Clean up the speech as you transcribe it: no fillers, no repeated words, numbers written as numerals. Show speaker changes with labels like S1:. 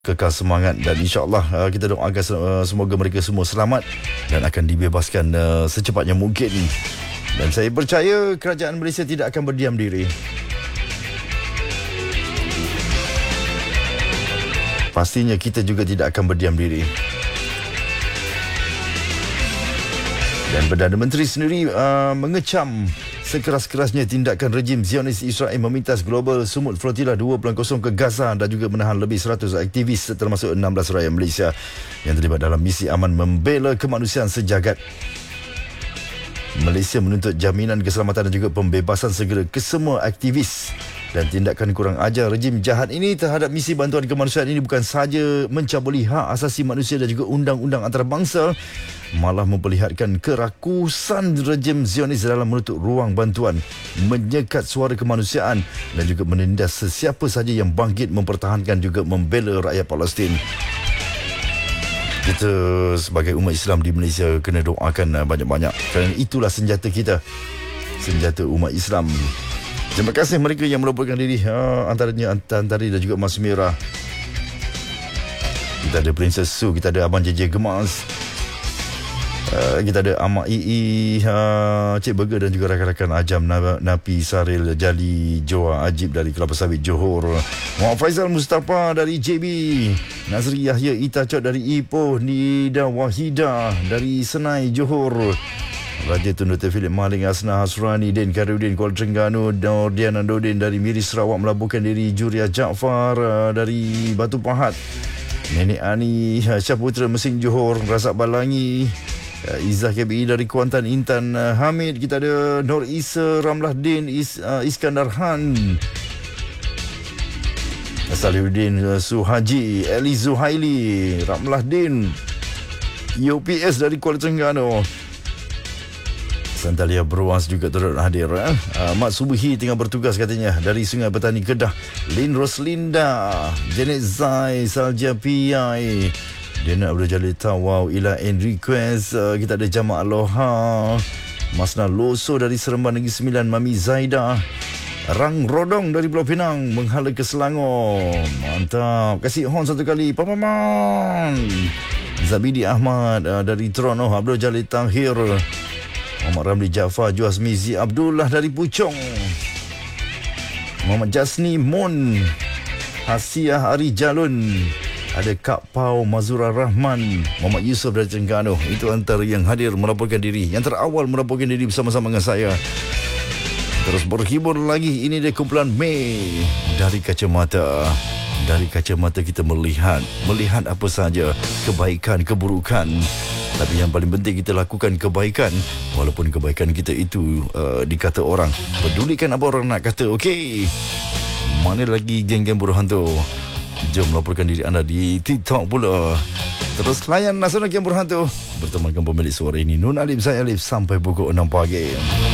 S1: kekal semangat dan insyaAllah kita doakan semoga mereka semua selamat dan akan dibebaskan secepatnya mungkin. Dan saya percaya kerajaan Malaysia tidak akan berdiam diri. Pastinya kita juga tidak akan berdiam diri. Dan Perdana Menteri sendiri mengecam sekeras-kerasnya tindakan rejim Zionis Israel memintas global sumut flotilla 2.0 ke Gaza dan juga menahan lebih 100 aktivis termasuk 16 rakyat Malaysia yang terlibat dalam misi aman membela kemanusiaan sejagat. Malaysia menuntut jaminan keselamatan dan juga pembebasan segera kesemua aktivis. Dan tindakan kurang ajar rejim jahat ini terhadap misi bantuan kemanusiaan ini bukan sahaja mencabuli hak asasi manusia dan juga undang-undang antarabangsa, malah memperlihatkan kerakusan rejim Zionis dalam menutup ruang bantuan, menyekat suara kemanusiaan dan juga menindas sesiapa sahaja yang bangkit mempertahankan juga membela rakyat Palestin. Kita sebagai umat Islam di Malaysia kena doakan banyak-banyak kerana itulah senjata kita, senjata umat Islam. Terima kasih mereka yang melaporkan diri, antaranya Antari dan juga Mas Mira. Kita ada Princess Su, kita ada Abang JJ Gemas, kita ada Amak Ii, Cik Burger dan juga rakan-rakan Ajam, Napi, Saril, Jali, Joa, Ajib dari Kelapa Sawit, Johor, Muhammad Faizal Mustafa dari JB, Nazri Yahya Itacot dari Ipoh, Nida Wahida dari Senai, Johor, Raja Tun Dr. Philip Maling, Asna Hasrani, Den Karudin Kuala Terengganu, Nordian Andodin dari Miri Sarawak melaporkan diri, Juria Jaafar dari Batu Pahat, Nenek Ani Syaputra Mesing Johor, Razak Balangi, Izzah KBI dari Kuantan, Intan Hamid, kita ada Nur Isa Ramlah Din, Iskandar Han, Salihuddin Suhaji, Eli Zuhaili, Ramlah Din, UPS dari Kuala Terengganu, Santalia Beruas juga turut hadir. Mak Subuhi tengah bertugas katanya dari Sungai Petani Kedah. Lin Roslinda, Janet Zai, Salja Piai, Dina Abdul Jalil Tawau, Ila N Request, kita ada Jamaah Aloha, Masna Loso dari Seremban Negeri Sembilan, Mami Zaida, Rang Rodong dari Pulau Pinang menghala ke Selangor. Mantap. Kasih horn satu kali. Paman. Zabidi Ahmad dari Toronto, Abdul Jalil Tahir, Muhammad Ramli Jaafar, Juaz Mizi Abdullah dari Puchong, Muhammad Jasni Mon, Hasiah Ari Jalun, ada Kak Pau Mazura Rahman, Muhammad Yusof dari Terengganu. Itu antara yang hadir melaporkan diri, yang terawal melaporkan diri bersama-sama dengan saya. Terus berhibur lagi. Ini dia kumpulan Mei dari kacamata. Dari kacamata kita melihat apa saja, kebaikan, keburukan. Tapi yang paling penting kita lakukan kebaikan, walaupun kebaikan kita itu dikata orang. Pedulikan apa orang nak kata. Okey, mana lagi geng-geng buruh hantu? Jom laporkan diri anda di TikTok pula. Terus layan Nasional Geng Buruh Hantu bertemankan pemilik suara ini, Nun Alif, saya Alif, sampai pukul 6 pagi.